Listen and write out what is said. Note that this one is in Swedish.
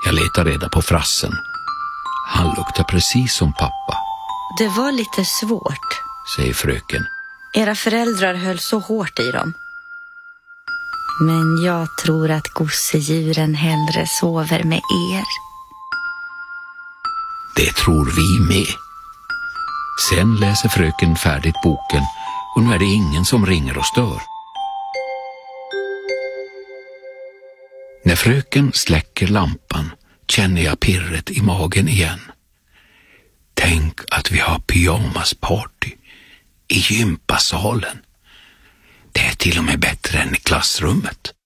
Jag letar reda på frassen. Han luktar precis som pappa. Det var lite svårt, säger fröken. Era föräldrar höll så hårt i dem. Men jag tror att gosedjuren hellre sover med er. Det tror vi med. Sen läser fröken färdigt boken och nu är det ingen som ringer och stör. När fröken släcker lampan känner jag pirret i magen igen. Tänk att vi har pyjamasparty i gympasalen. Det är till och med bättre än i klassrummet.